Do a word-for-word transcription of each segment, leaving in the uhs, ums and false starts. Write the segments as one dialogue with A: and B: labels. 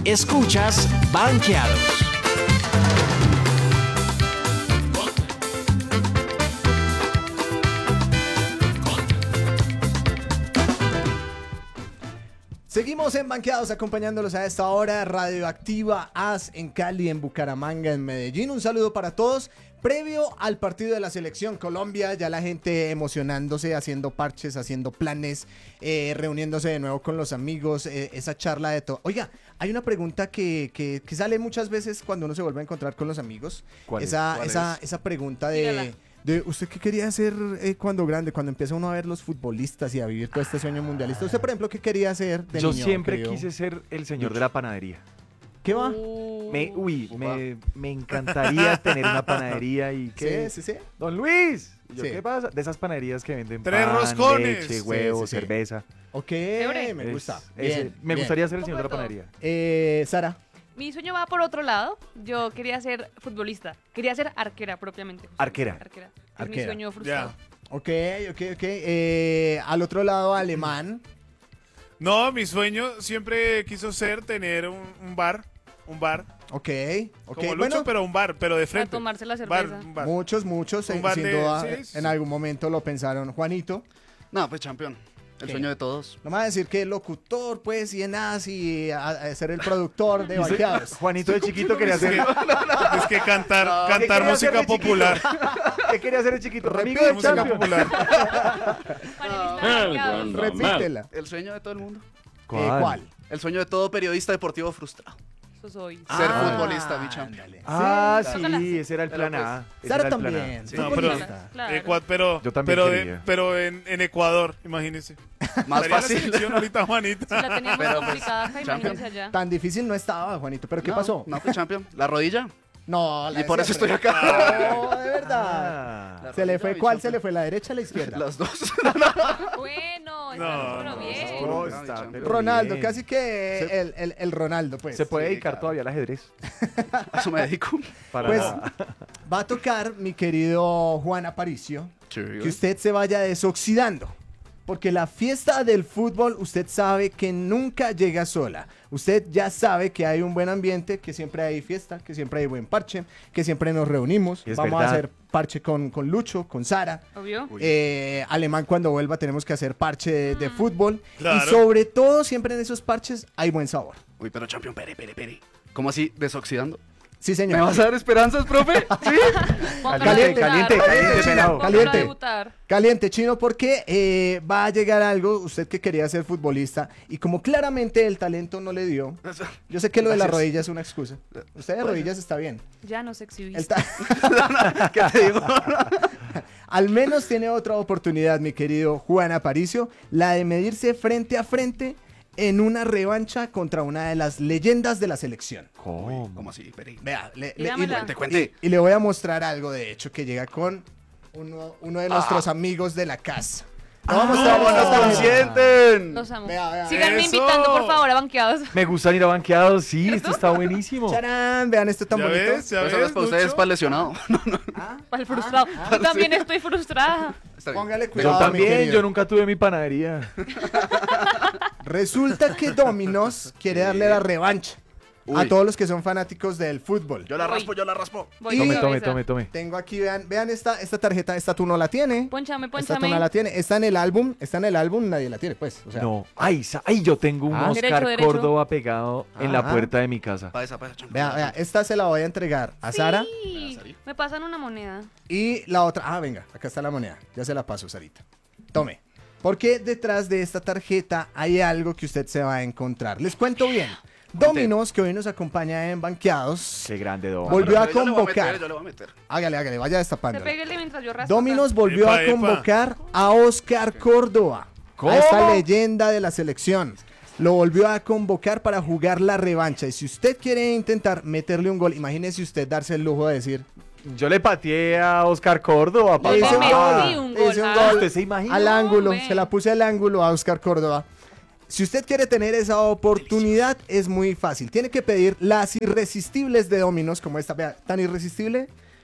A: Escuchas Banqueados.
B: Seguimos en Banqueados acompañándolos a esta hora. Radioactiva A S en Cali, en Bucaramanga, en Medellín. Un saludo para todos. Previo al partido de la selección Colombia, ya la gente emocionándose, haciendo parches, haciendo planes, eh, reuniéndose de nuevo con los amigos, eh, esa charla de todo. Oiga, hay una pregunta que, que, que sale muchas veces cuando uno se vuelve a encontrar con los amigos.
C: ¿Cuál es?
B: Esa,
C: ¿Cuál
B: esa,
C: es?
B: esa pregunta de...
D: Dígala.
B: De, ¿usted qué quería hacer eh, cuando grande? Cuando empieza uno a ver los futbolistas y a vivir todo este sueño mundialista. ¿Usted, por ejemplo, qué quería hacer de
C: Yo
B: niño,
C: siempre
B: querido?
C: quise ser el señor de la panadería.
B: ¿Qué va?
D: Uh,
C: Me, uy,
B: Upa.
C: me, me encantaría tener una panadería y que...
B: Sí, sí, sí.
C: ¡Don Luis! Y yo,
B: Sí.
C: ¿qué pasa? De esas panaderías que venden
E: Tres
C: pan,
E: roscones.
C: leche,
B: Sí,
C: huevo,
B: sí, sí.
C: cerveza.
B: Ok,
D: Chévere.
B: me
C: Es-
B: gusta.
C: ese-
B: Bien,
C: me
B: bien.
C: gustaría ser el
D: Un
C: señor de la
D: poco de
C: panadería.
B: Eh, Sara.
D: Mi sueño va por otro lado. Yo quería ser futbolista. Quería ser arquera propiamente. justamente.
C: Arquera.
D: Arquera. Es mi
B: Arquera.
D: sueño frustrado.
B: Ok, ok, ok. Eh, al otro lado, alemán.
E: No, mi sueño siempre quiso ser tener un, un bar, un bar,
B: Ok, ok.
E: como Lucho,
B: Bueno,
E: pero un bar, pero de
D: Para
E: frente.
D: tomarse la
E: Bar,
D: cerveza.
E: un bar.
B: muchos, muchos,
E: Un
B: eh,
E: bar
B: sin
E: de-
B: duda,
E: sí, sí.
B: en algún momento lo pensaron. Juanito,
F: No, pues campeón. El
B: ¿Qué?
F: sueño de todos.
B: no me va a decir que locutor, pues, y en así, a, a ser el productor de Banqueados.
C: Juanito de chiquito quería
E: Es
C: ser...
E: que, es que cantar,
F: No,
C: ¿qué
E: cantar
C: quería hacer
E: música
C: de chiquito?
E: popular.
C: ¿Qué quería hacer de chiquito?
B: Repite,
C: Amigo del
E: música
C: champion.
E: popular.
D: Panelista Banqueados.
B: Repítela.
F: El sueño de todo el mundo.
B: Eh, ¿Cuál?
F: El sueño de todo periodista deportivo frustrado.
D: Eso soy.
F: Ser
B: Ah,
F: futbolista, mi champion.
B: ándale.
C: Ah,
F: Sí,
D: claro.
C: sí, ese era el plan
F: Pero
C: A. ese
B: Sara
C: era el plan A.
B: también.
F: Sí.
E: No, pero,
B: futbolista.
D: Claro.
E: Ecua- pero,
C: Yo también
E: pero, de-
C: quería.
E: pero en, en Ecuador, imagínese.
F: Más
E: Estaría la
F: fácil.
E: selección ahorita, Juanita.
D: Si la teníamos
F: Pero, pues,
D: complicada acá,
F: champion.
D: imagínense allá.
B: Tan difícil no estaba, Juanito. ¿Pero qué
F: No,
B: pasó?
F: No, fui champion. La rodilla.
B: No, la
F: Y por
B: de
F: eso estoy
B: siempre.
F: acá.
B: No, de verdad.
C: Ah.
B: ¿Se le fue
F: mi
B: cuál?
F: champion.
B: ¿Se le fue la derecha o la izquierda?
F: Las dos.
D: Bueno,
E: No,
D: está pero
E: no,
D: bien.
C: Oh,
F: No,
C: está,
F: champion.
C: pero
B: Ronaldo,
C: bien.
B: casi que el, el, el Ronaldo, pues.
C: Se puede
F: Sí,
C: dedicar
F: claro.
C: todavía al ajedrez.
F: A eso me dedico.
C: Para
B: Pues
C: nada.
B: va a tocar, mi querido Juan Aparicio,
F: Sí,
B: que usted se vaya desoxidando. Porque la fiesta del fútbol, usted sabe que nunca llega sola. Usted ya sabe que hay un buen ambiente, que siempre hay fiesta, que siempre hay buen parche, que siempre nos reunimos.
C: Es
B: Vamos
C: verdad.
B: a hacer parche con, con Lucho, con Sara.
D: Obvio.
F: Uy.
B: Eh, Alemán cuando vuelva tenemos que hacer parche de, de fútbol.
E: Claro.
B: Y sobre todo, siempre en esos parches hay buen sabor.
F: Uy, pero champion, pere, pere, pere. ¿Cómo así? ¿Desoxidando?
B: Sí,
F: ¿Me
B: señor.
F: vas a dar esperanzas, profe? ¿Sí?
D: Póngalo
B: Caliente,
D: a debutar.
C: caliente, caliente, pelado.
D: Póngalo a
B: Caliente.
D: debutar.
B: Caliente, Chino, porque eh, va a llegar algo, usted que quería ser futbolista, y como claramente el talento no le dio, yo sé que lo de la
F: Gracias.
B: rodilla es una excusa. Usted de rodillas está bien.
D: Ya nos exhibiste.
B: El ta-
F: ¿Qué te digo?
B: Al menos tiene otra oportunidad, mi querido Juan Aparicio, la de medirse frente a frente en una revancha contra una de las leyendas de la selección.
C: ¿Cómo?
F: ¿Cómo así, pere?
B: Vea, le- le- y,
D: Dígamela.
F: Cuente, cuente.
B: y le voy a mostrar algo, de hecho, que llega con uno, uno de nuestros
F: Ah.
B: amigos de la casa. Le voy a mostrar
F: ¿Cómo
B: esta
F: nos
B: tarjeta.
F: consienten?
D: Los amo.
B: Vea, vea.
D: Síganme
E: Eso.
D: invitando, por favor, a banqueados.
C: Me gustan ir a banqueados, sí, esto está buenísimo.
B: ¡Charán! Vean esto tan
E: ¿Ya
B: bonito.
E: ves? ¿Ya
F: Eso no es
E: ves,
F: para ustedes,
E: Lucho?
F: para el lesionado. No, no,
D: Para el frustrado. Yo también estoy frustrada.
F: está bien.
B: Póngale
C: Yo
B: cuidado, mi
C: también,
B: querido.
C: yo nunca tuve mi panadería.
B: Resulta que Domino's quiere darle la revancha a
F: Uy.
B: todos los que son fanáticos del fútbol.
F: Yo la
D: Voy.
F: raspo, yo la raspo.
D: Voy
B: Y-
D: con
C: Tome, tome,
D: cabeza.
C: tome, tome.
B: Tengo aquí, vean, vean esta, esta tarjeta, esta tú no la tiene.
D: Pónchame,
B: Esta tú
D: pónchame.
B: no la tiene. Está en el álbum, está en el álbum, nadie la tiene, pues. O sea,
C: No, ay, sa- ay, yo tengo un
B: Ah.
C: Oscar
D: Derecho, derecho.
C: Córdoba pegado en la
B: Ajá.
C: puerta de mi casa.
F: Pa' esa, pa' esa, champion.
B: vea, vea, esta se la voy a entregar a Sara
D: Sí. Me pasan una moneda.
B: y la otra, ah, venga, acá está la moneda, ya se la paso, Sarita. Tome. Porque detrás de esta tarjeta hay algo que usted se va a encontrar. Les cuento bien. Domino's, que hoy nos acompaña en Banqueados,
C: Qué grande, Don.
B: volvió a
F: Pero yo le voy
B: convocar.
F: meter, yo le voy a meter.
B: Hágale, hágale, vaya
D: Se
B: destapando.
D: pégale mientras yo raspo.
B: Dominos volvió
E: Epa,
B: a
E: epa.
B: convocar a Oscar Córdoba,
C: ¿Cómo?
B: a esta leyenda de la selección. Lo volvió a convocar para jugar la revancha. Y si usted quiere intentar meterle un gol, imagínese usted darse el lujo de decir,
C: Yo le pateé a Oscar Córdoba,
B: Le
C: papá.
B: hice un
D: metí
B: gol,
D: un
B: le hice
D: gol,
B: un
D: ah.
B: gol
C: ¿Usted se imagina?
B: al ángulo,
D: hombre.
B: se la puse al ángulo a Oscar Córdoba. Si usted quiere tener esa oportunidad, es muy fácil. Tiene que pedir las irresistibles de Domino's, como esta, vea, tan irresistible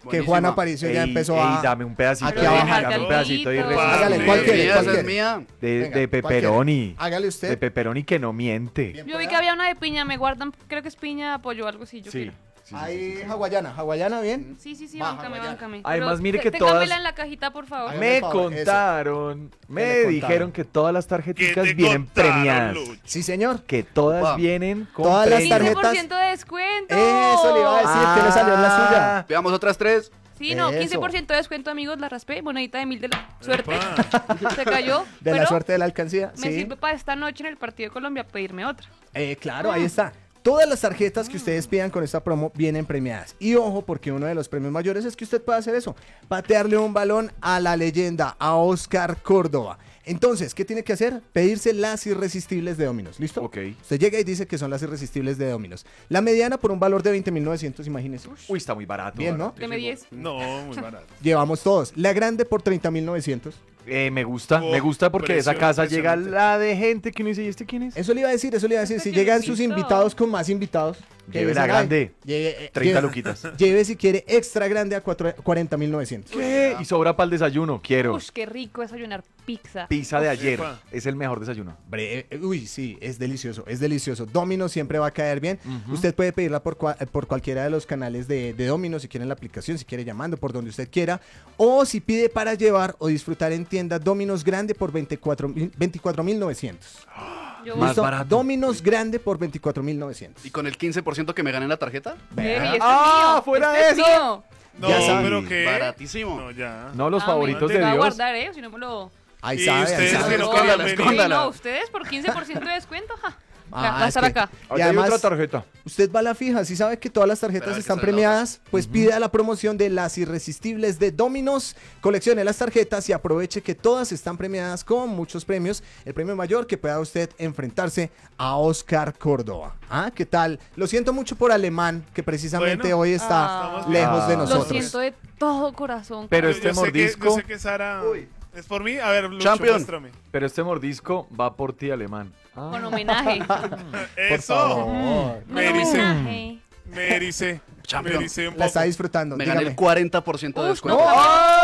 B: que
F: Buenísima.
B: Juan Aparicio ya
C: Ey,
B: empezó
C: ey,
B: a...
C: dame un pedacito.
B: aquí
C: de-
B: abajo.
C: dame un pedacito de
D: Hágale,
B: Hágale, ¿cuál quiere?
F: Mía,
B: ¿Cuál
F: esa
B: quiere?
F: es mía.
C: De,
B: Venga,
C: de
B: ¿cuál
C: pepperoni.
B: Hágale usted.
C: De pepperoni que no miente.
B: Bien,
D: Yo vi
B: pueda.
D: que había una de piña, me guardan, creo que es piña, pollo, algo así, yo
C: Sí.
D: quiero.
C: sí, sí,
B: Ahí,
C: sí, sí.
B: hawaiana, hawaiana, bien.
D: Sí, sí, sí,
B: Va,
D: báncame,
B: hawaiana.
D: báncame.
C: Además,
D: Pero
C: mire
D: te-
C: que
D: téngamela
C: todas-
D: en la cajita, por favor.
B: Hágame
C: Me
B: el favor, eso.
C: contaron,
B: ¿Qué
C: me
B: le contaron?
C: dijeron que todas las
E: ¿Qué
C: tarjeticas
E: te
C: vienen
E: contaron,
C: premiadas.
E: Lucho?
B: Sí, señor.
C: Que todas
F: Opa.
C: vienen con
B: Todas las
C: premios.
B: tarjetas-
D: quince por ciento de descuento.
B: Eso le iba a decir, que le salió en la suya.
F: Veamos otras tres.
D: Sí, no,
B: Eso.
D: quince por ciento de descuento, amigos, la raspé, monedita de mil de la suerte.
E: Epa.
D: Se cayó,
B: De
D: pero
B: la suerte de la alcancía.
D: me
B: Sí.
D: sirve para esta noche en el partido de Colombia pedirme otra.
B: Eh, claro, ahí está. Todas las tarjetas que ustedes pidan con esta promo vienen premiadas. Y ojo, porque uno de los premios mayores es que usted puede hacer eso. Patearle un balón a la leyenda, a Oscar Córdoba. Entonces, ¿qué tiene que hacer? Pedirse las irresistibles de Dominos. ¿Listo?
C: Ok.
B: Usted llega y dice que son las irresistibles de Dominos. La mediana por un valor de veinte mil novecientos, imagínese.
C: Uy, está muy barato.
B: Bien, ¿no?
D: Deme diez.
E: No, muy barato.
B: Llevamos todos. La grande por treinta mil novecientos.
C: Eh, me gusta,
E: Oh,
C: me gusta porque de esa
E: precio
C: casa llega
E: impresionante.
C: la de gente que uno dice, ¿y este quién es?
B: Eso le iba a decir, eso le iba a decir. Si
D: Este
B: llegan
D: tiene
B: sus
D: listo.
B: invitados con más invitados. que
C: Lleve la
B: dicen, "Ay,
C: grande.
B: lleve, eh,
C: treinta
B: lleve-
C: luquitas.
B: Lleve si quiere extra grande a cuarenta mil novecientos.
C: ¿Qué? Y sobra para el desayuno, quiero.
D: Uy, qué rico desayunar pizza.
C: Pizza de ayer,
E: Epa.
C: es el mejor desayuno.
B: Bre- eh, Uy, sí, es delicioso, es delicioso. Domino's siempre va a caer bien. Usted puede pedirla por, cua- eh, por cualquiera de los canales de, de Domino's, si quiere en la aplicación, si quiere llamando, por donde usted quiera. O si pide para llevar o disfrutar en tienda, Domino's grande por veinticuatro mil novecientos.
D: Yo
C: Más
B: ¿Listo?
C: barato.
B: Domino's grande por veinticuatro mil novecientos.
F: Y con el quince por ciento que me gané en la tarjeta.
D: Baby, este
C: ¡Ah,
D: es mío.
C: fuera
D: este
C: de
D: es
C: eso!
D: mío.
E: No,
B: Ya saben.
E: pero qué.
F: Baratísimo.
E: No, ya.
C: No, los
D: Ah,
C: favoritos
D: me-
C: de
D: me voy a
C: Dios.
D: guardar, ¿eh? Si no me lo...
B: Ahí
E: Y
B: sabe, ahí
E: ustedes
B: sabe.
E: que no
F: Escóndala,
E: querían venir.
F: escóndala.
D: Sí, no, ustedes por quince por ciento de descuento, ja.
B: Ah,
D: Va a
B: es
D: estar
B: que-
D: acá.
B: Y
C: Aquí hay
B: además,
C: otra tarjeta.
B: usted va a la fija, si sabe que todas las tarjetas
F: Pero hay que
B: están
F: saber la
B: premiadas, pues pide a la promoción de las irresistibles de Domino's, coleccione las tarjetas y aproveche que todas están premiadas con muchos premios. El premio mayor que pueda usted enfrentarse a Oscar Córdoba. ¿Ah? ¿Qué tal? Lo siento mucho por Alemán, que precisamente
E: Bueno.
B: hoy está
D: Ah.
B: lejos de
C: Ah.
D: Lo
B: nosotros.
D: siento de todo corazón.
C: Pero
E: Yo-
C: este
E: yo sé que-
C: mordisco,
E: yo sé que Sara. ¿Es por mí? A ver, Lucho,
F: Champion.
E: muéstrame.
C: pero este mordisco va por ti, alemán. Ah.
D: Con homenaje.
B: Por
E: Eso.
B: favor.
D: Con
E: Me dice-
D: homenaje.
E: Me ericé.
F: Champion.
E: Me ericé un
B: La
E: poco.
B: está disfrutando.
F: Me gané el
B: dígame.
F: cuarenta por ciento de
D: Uf,
F: descuento.
D: no.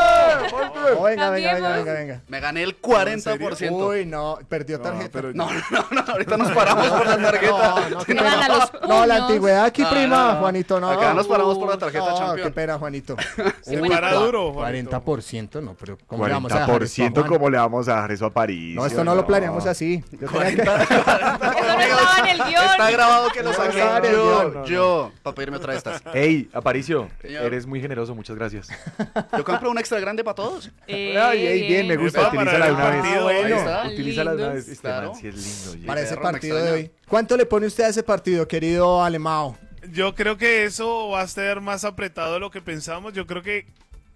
B: Oh, venga, venga, venga,
D: Cambiemos.
B: venga, venga.
F: Me gané el cuarenta por ciento.
B: Uy, no, perdió
E: No,
B: tarjeta.
E: pero-
F: No, no, no, ahorita nos paramos por la tarjeta.
B: No, no,
D: Se me van a los
B: No, la
D: puños.
B: antigüedad aquí,
F: No,
B: prima,
F: no, no.
B: Juanito, no.
F: Acá nos paramos por la tarjeta,
B: No,
F: champion.
B: qué pena, Juanito.
E: Se
B: Uy,
E: para
B: cua-
E: duro, Juanito.
B: cuarenta por ciento, no, pero ¿cómo le vamos a
C: cuarenta
B: dejar
C: por
B: esto a
C: ciento,
B: Juan?
C: ¿cómo le vamos a dejar eso a París?
B: No, esto no lo planeamos así. Yo tenía que-
D: Eso no estaba en el guión.
F: Está grabado que lo
B: No,
F: saqué
B: no, no,
F: yo,
B: no, no.
F: yo, para pedirme otra de estas.
C: Ey, Aparicio,
F: Señor.
C: eres muy generoso, muchas gracias.
F: Yo compro un extra grande para todos.
D: Eh,
C: Ay, ey, bien, me gusta,
E: Epa,
C: utilízala
E: para
C: de
E: el
C: una vez.
E: partido,
F: Ahí
E: bueno.
F: está.
C: Utilízala de una vez.
D: Lindos.
C: Este
F: Claro.
C: man sí es lindo. oye.
B: Para ese
F: perro, me
B: partido de
F: extraña.
B: hoy. ¿Cuánto le pone usted a ese partido, querido Alemao?
E: Yo creo que eso va a estar más apretado de lo que pensamos. Yo creo que.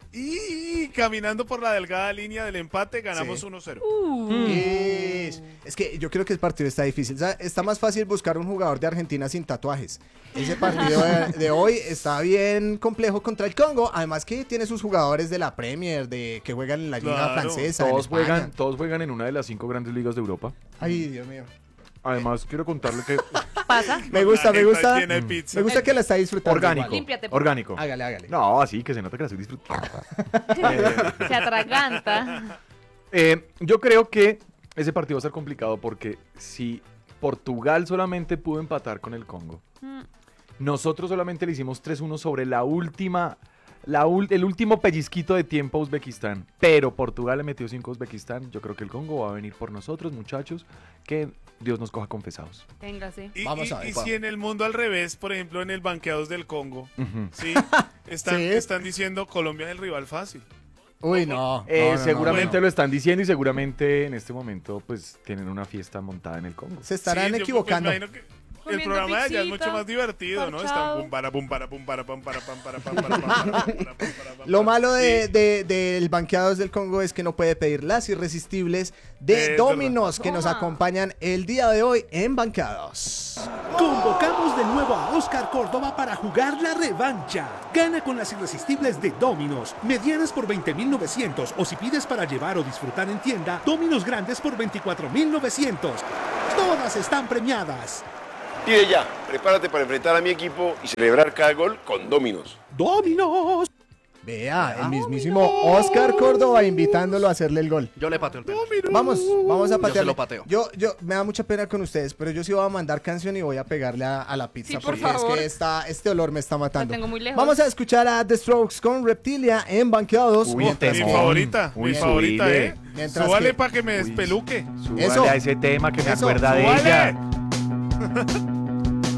E: Y caminando por la delgada línea del empate, ganamos
B: Sí.
E: uno cero.
D: Uh,
B: Es, es que yo creo que el partido está difícil. O sea, está más fácil buscar un jugador de Argentina sin tatuajes. Ese partido de, de hoy está bien complejo contra el Congo. Además que tiene sus jugadores de la Premier, de que juegan en la liga
E: Claro.
B: francesa. en
C: Todos
B: España.
C: juegan, todos juegan en una de las cinco grandes ligas de Europa.
B: Ay, Dios mío.
C: Además, quiero contarle que
D: pasa.
B: Me gusta, me gusta.
E: Llena de pizza.
B: Me gusta que la está disfrutando.
C: orgánico.
B: igual.
D: Límpiate, por
C: Orgánico.
B: Hágale, hágale.
C: No, así que se nota que la estoy disfrutando.
D: Se atraganta.
C: Eh, yo creo que ese partido va a ser complicado porque si Portugal solamente pudo empatar con el Congo,
D: Mm,
C: nosotros solamente le hicimos tres uno sobre la última, la ul- el último pellizquito de tiempo a Uzbekistán, pero Portugal le metió cinco a Uzbekistán. Yo creo que el Congo va a venir por nosotros, muchachos, que Dios nos coja confesados.
D: Téngase.
E: Y,
B: Vamos
E: y-
B: a ver,
E: y
B: vamos.
E: si en el mundo al revés, por ejemplo, en el banqueados del Congo,
C: Ujú.
E: ¿sí? Están,
B: Sí.
E: están diciendo Colombia es el rival fácil.
B: Uy, no.
C: Eh,
B: no, no,
C: seguramente
B: no, no.
C: lo están diciendo y seguramente en este momento pues tienen una fiesta montada en el Congo.
B: Se estarán
E: Sí, yo, pues,
B: equivocando.
E: me imagino que el
D: Comiendo
E: programa de allá es
D: pizzita,
E: mucho más divertido, ¿no?
D: parchado.
E: Están pum para pum para pum para pam para pam para pam para pam para pam para pam para pam.
B: Lo malo de,
E: Sí.
B: de- del banqueados del Congo es que no puede pedir las irresistibles de
E: Es
B: Domino's que nos
D: Toma.
B: acompañan el día de hoy en banqueados.
A: Convocamos de nuevo a Oscar Córdoba para jugar la revancha. Gana con las irresistibles de Domino's, medianas por veinte mil novecientos o si pides para llevar o disfrutar en tienda, Domino's grandes por veinticuatro mil novecientos. Todas están premiadas.
G: Pide ya, prepárate para enfrentar a mi equipo y celebrar cada gol con Domino's.
A: Domino's.
B: Vea, el mismísimo Oscar Córdoba invitándolo a hacerle el gol.
F: Yo le pateo el penal.
B: Vamos, vamos a
F: Yo se
B: patearle.
F: lo pateo.
B: Yo, yo, me da mucha pena con ustedes, pero yo sí voy a mandar canción y voy a pegarle a, a la pizza
D: Sí, por
B: porque
D: favor.
B: es que esta, este olor me está matando.
D: La tengo muy lejos.
B: Vamos a escuchar a The Strokes con Reptilia en Banqueados.
C: Uy,
B: Mientras
E: Mi
C: temón.
B: que-
E: favorita,
C: Uy,
E: mi favorita,
C: subile.
E: ¿eh?
B: Mientras
E: Súbale
B: que-
E: para que me
C: Uy,
E: despeluque.
C: Súbale
B: Eso.
C: a ese tema que me
B: Eso,
C: acuerda de
E: súbale.
C: ella.